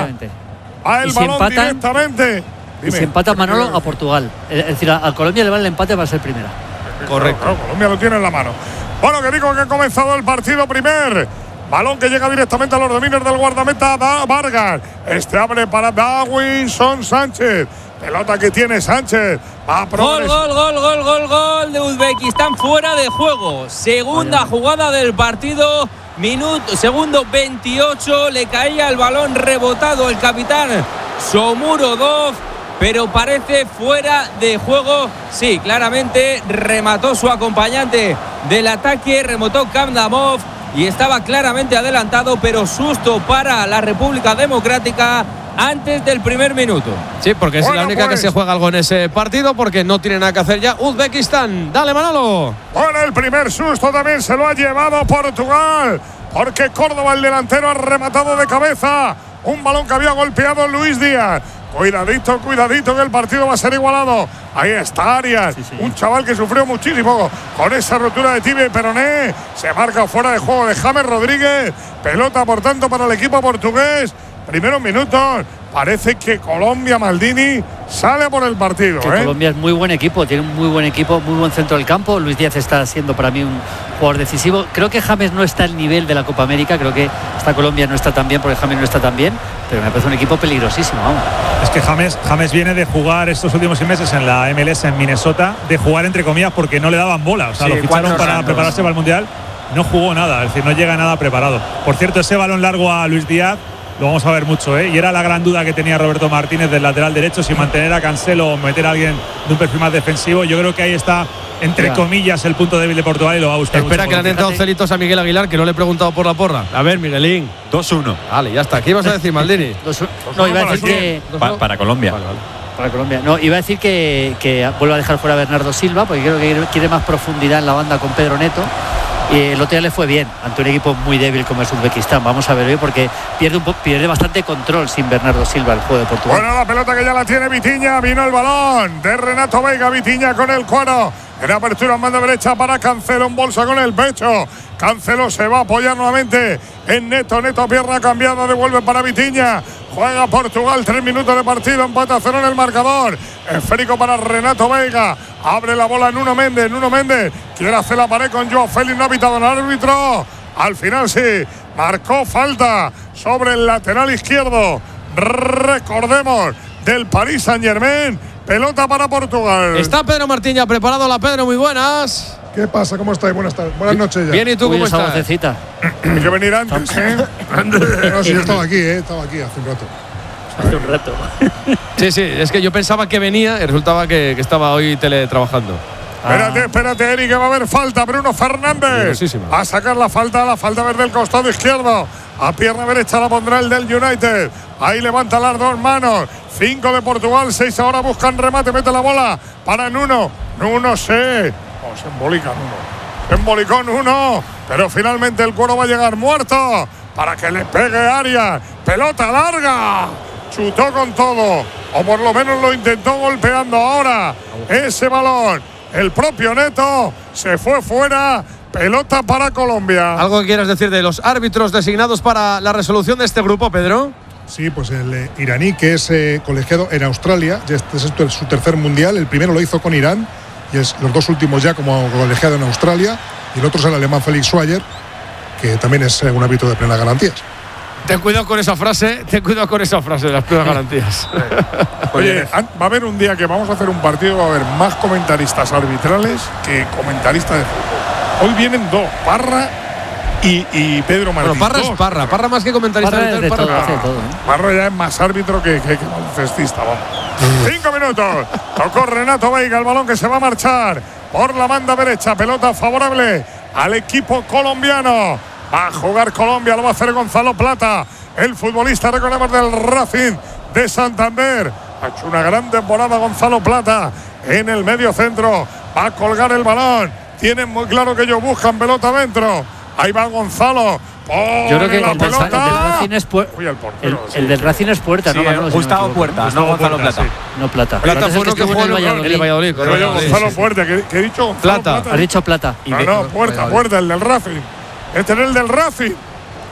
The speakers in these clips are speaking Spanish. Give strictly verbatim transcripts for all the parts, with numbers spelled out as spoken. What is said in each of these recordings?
Va el balón empatan, directamente. Dime. Y si empata Manolo a Portugal. Es decir, a, a Colombia le vale el empate para ser primera. Correcto. Claro, claro, Colombia lo tiene en la mano. Bueno, que digo que ha comenzado el partido primer. Balón que llega directamente a los dominios del guardameta da Vargas. Este abre para Davinson Sánchez. Pelota que tiene Sánchez. Va a gol, gol, gol, gol, gol, gol de Uzbekistán fuera de juego. Segunda Vaya. jugada del partido. Minuto, segundo veintiocho. Le caía el balón rebotado el capitán Shomurodov, pero parece fuera de juego. Sí, claramente remató su acompañante del ataque, remató Kamdamov y estaba claramente adelantado, pero susto para la República Democrática antes del primer minuto. Sí, porque es bueno, la única pues. que se juega algo en ese partido, porque no tiene nada que hacer ya Uzbekistán. Dale, Manolo. Bueno, el primer susto también se lo ha llevado Portugal, porque Córdoba, el delantero, ha rematado de cabeza un balón que había golpeado Luis Díaz. Cuidadito, cuidadito, que el partido va a ser igualado. Ahí está Arias, sí, sí. un chaval que sufrió muchísimo con esa rotura de tibia y peroné. Se marca fuera de juego de James Rodríguez. Pelota, por tanto, para el equipo portugués. Primeros minutos. Parece que Colombia, Maldini, sale por el partido. Que ¿eh? Colombia es muy buen equipo, tiene un muy buen equipo, muy buen centro del campo. Luis Díaz está siendo para mí un jugador decisivo. Creo que James no está al nivel de la Copa América. Creo que esta Colombia no está tan bien porque James no está tan bien. Pero me parece un equipo peligrosísimo. Vamos. Es que James, James viene de jugar estos últimos seis meses en la M L S en Minnesota, de jugar entre comillas porque no le daban bola. O sea, sí, lo ficharon para años. prepararse para el Mundial. No jugó nada, es decir, no llega nada preparado. Por cierto, ese balón largo a Luis Díaz lo vamos a ver mucho, ¿eh? Y era la gran duda que tenía Roberto Martínez del lateral derecho, si mantener a Cancelo o meter a alguien de un perfil más defensivo. Yo creo que ahí está, entre ya. comillas, el punto débil de Portugal y lo va a buscar. Espera, que le han entrado celitos a Miguel Aguilar, que no le he preguntado por la porra. A ver, Miguelín. dos uno. Vale, ya está. ¿Qué ibas a decir, Maldini? No, iba a decir que… Pa, para Colombia. Vale, vale. Para Colombia. No, iba a decir que, que vuelva a dejar fuera a Bernardo Silva, porque creo que quiere más profundidad en la banda con Pedro Neto. Y el otro día le fue bien ante un equipo muy débil como es Uzbekistán. Vamos a ver hoy, porque pierde, un pierde bastante control sin Bernardo Silva el juego de Portugal. Bueno, la pelota que ya la tiene Vitinha. Vino el balón de Renato Veiga. Vitinha con el cuero. En apertura en banda derecha para Cancelo, en bolsa con el pecho. Cancelo se va a apoyar nuevamente en Neto. Neto, pierna cambiada, devuelve para Vitinha. Juega Portugal, tres minutos de partido, empate a cero en el marcador. Esférico para Renato Veiga. Abre la bola Nuno Méndez. Nuno Méndez quiere hacer la pared con Joao Félix. No ha pitado el árbitro. Al final sí, marcó falta sobre el lateral izquierdo. Recordemos, del Paris Saint-Germain. Pelota para Portugal. Está Pedro Martín ya preparado. Hola, Pedro, muy buenas. ¿Qué pasa? ¿Cómo estáis? Buenas tardes. Buenas noches ya. Bien, ¿y tú cómo estás? Hay que venir antes, ¿eh? No, sí, yo estaba aquí, ¿eh? Estaba aquí hace un rato. Hace un rato. Sí, sí, es que yo pensaba que venía y resultaba que, que estaba hoy teletrabajando. Ah. Espérate, espérate, Eric, que va a haber falta. Bruno Fernández a sacar la falta, la falta verde del costado izquierdo. A pierna derecha la pondrá el del United. Ahí levanta las dos manos. Cinco de Portugal, seis ahora buscan remate. Mete la bola para Nuno. Nuno se… Oh, se embolica Nuno. Se embolicó Nuno. Pero finalmente el cuero va a llegar muerto para que le pegue Arias. Pelota larga. Chutó con todo. O por lo menos lo intentó golpeando ahora. Ese balón. El propio Neto se fue fuera. Pelota para Colombia. ¿Algo que quieras decir de los árbitros designados para la resolución de este grupo, Pedro? Sí, pues el eh, iraní, que es eh, colegiado en Australia. Este es su tercer mundial. El primero lo hizo con Irán y es los dos últimos ya como colegiado en Australia. Y el otro es el alemán Felix Schwager, que también es eh, un árbitro de plenas garantías. Ten cuidado con esa frase, ten cuidado con esa frase de las plenas garantías. Oye, va a haber un día que vamos a hacer un partido, va a haber más comentaristas arbitrales que comentaristas de fútbol. Hoy vienen dos, Parra y, y Pedro Martín. Bueno, Parra es Parra, Parra más que comentarista. Parra, de Parra. todo, hace todo, ¿eh? Parra ya es más árbitro que, que, que baloncestista, vamos. Cinco minutos, tocó Renato Veiga, el balón que se va a marchar por la banda derecha, pelota favorable al equipo colombiano. Va a jugar Colombia, lo va a hacer Gonzalo Plata, el futbolista, recordemos, del Racing de Santander. Ha hecho una gran temporada Gonzalo Plata en el medio centro. Va a colgar el balón. Tienen muy claro que ellos buscan pelota adentro. Ahí va Gonzalo. Yo creo que el del, el del Racing es puerta. El, el, el del Racing es puerta, sí, ¿no? Manolo, Gustavo si no Puerta, Gustavo no Gonzalo Puerta, Plata. Sí. No Plata. Plata, Plata fue uno que jugó en el Valladolid. Valladolid. Pero yo Gonzalo sí, sí. Puerta, que, que he dicho Gonzalo Plata. Plata. Has dicho Plata. No, no, Puerta, Puerta, el del Racing. Este es el del Racing.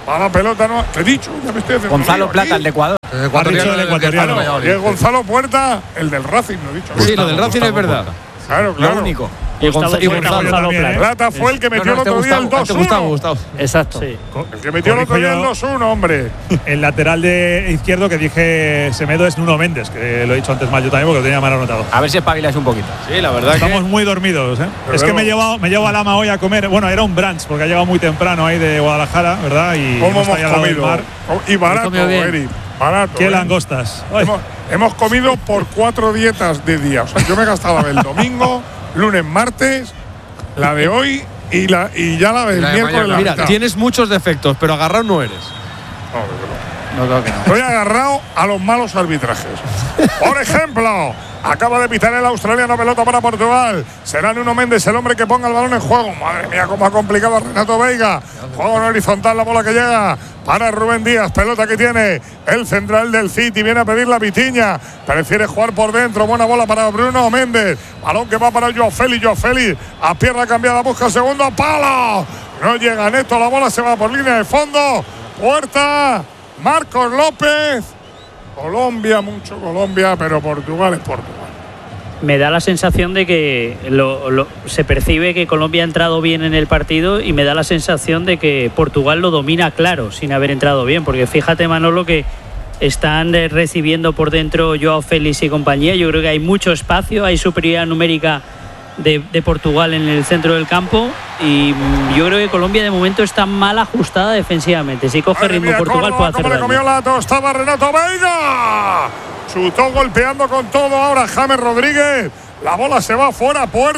A la pelota, no. ¿Qué he dicho? Ya me estoy haciendo Gonzalo lío Plata, aquí. el de Ecuador. El ecuatoriano. El ecuatoriano. Y el Gonzalo Puerta, el del Racing, lo he dicho. Sí, lo del Racing es verdad. Claro, claro. Lo único. Y Gonzalo, y Gonzalo también, ¿eh? Plata fue el que metió No, no, el otro día el Gustavo, dos uno. Gustavo, Gustavo. Exacto. Sí. El que metió el otro día el dos uno, hombre. El lateral de izquierdo que dije Semedo es Nuno Méndez, que lo he dicho antes mal yo también porque lo tenía mal anotado. A ver si espabiláis un poquito. Sí, la verdad Estamos que muy dormidos, ¿eh? Pero es que bueno. me he llevado, me llevo a Lama hoy a comer. Bueno, era un brunch porque ha llegado muy temprano ahí de Guadalajara, ¿verdad? Y ¿Cómo hemos hemos ahí al lado del comido? mar. Y barato, comido bien. Eric. Barato. Qué ¿eh? langostas. Ay. Hemos, hemos comido por cuatro dietas de día. O sea, yo me he gastado el domingo, lunes, martes, la de hoy y, la, y ya la del La de miércoles. mañana. La mira, mitad. tienes muchos defectos, pero agarrado no eres. No, desde luego. No creo que no. Estoy agarrado a los malos arbitrajes. Por ejemplo, acaba de pitar el australiano, pelota para Portugal. Será Nuno Méndez el hombre que ponga el balón en juego. Madre mía, cómo ha complicado a Renato Veiga. Juego en horizontal, la bola que llega para Rubén Díaz. Pelota que tiene el central del City. Viene a pedir la Pitiña. Prefiere jugar por dentro. Buena bola para Bruno Méndez. Balón que va para Joao Félix. Joao Félix a pierna cambiada. Busca segundo palo. No llega Neto. La bola se va por línea de fondo. Puerta. Marcos López. Colombia, mucho Colombia, pero Portugal es Portugal. Me da la sensación de que lo, lo, se percibe que Colombia ha entrado bien en el partido y me da la sensación de que Portugal lo domina claro sin haber entrado bien, porque fíjate, Manolo, que están eh, recibiendo por dentro Joao Félix y compañía. Yo creo que hay mucho espacio, hay superioridad numérica de, de Portugal en el centro del campo y mm, yo creo que Colombia de momento está mal ajustada defensivamente. Si coge Madre ritmo mía, Portugal Córdoba, puede hacer cómo le comió daño. la tostada Renato Veiga. Chutó golpeando con todo ahora James Rodríguez. La bola se va fuera, puerta.